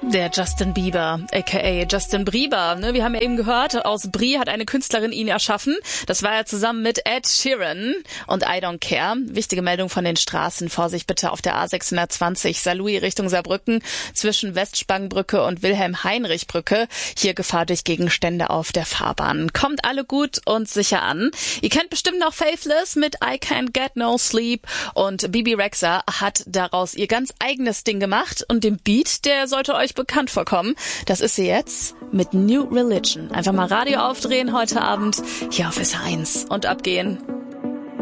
Der Justin Bieber, a.k.a. Justin Bieber. Wir haben ja eben gehört, aus Brie hat eine Künstlerin ihn erschaffen. Das war ja zusammen mit Ed Sheeran und I Don't Care. Wichtige Meldung von den Straßen. Vorsicht bitte auf der A620 Saarlouis Richtung Saarbrücken zwischen Westspangenbrücke und Wilhelm-Heinrich-Brücke. Hier Gefahr durch Gegenstände auf der Fahrbahn. Kommt alle gut und sicher an. Ihr kennt bestimmt noch Faithless mit I Can't Get No Sleep und Bibi Rexha hat daraus ihr ganz eigenes Ding gemacht und den Beat, der sollte euch bekannt vorkommen. Das ist sie jetzt mit New Religion. Einfach mal Radio aufdrehen heute Abend hier auf SH1 und abgehen.